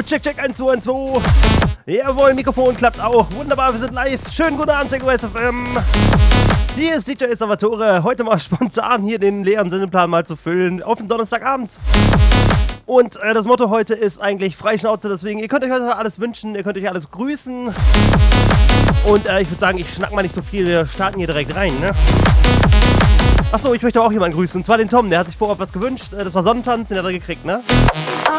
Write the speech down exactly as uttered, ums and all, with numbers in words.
check, check, eins, zwei, eins, zwei. Jawohl, Mikrofon klappt auch. Wunderbar, wir sind live. Schönen guten Abend, Techno S F M. Hier ist D J Salvatore. Heute mal spontan hier den leeren Sendeplan mal zu füllen. Auf den Donnerstagabend. Und äh, das Motto heute ist eigentlich Freischnauze. Deswegen, ihr könnt euch heute alles wünschen. Ihr könnt euch alles grüßen. Und äh, ich würde sagen, ich schnack mal nicht so viel. Wir starten hier direkt rein, ne? Achso, ich möchte auch jemanden grüßen. Und zwar den Tom. Der hat sich vorab was gewünscht. Das war Sonnentanz, den hat er gekriegt, ne?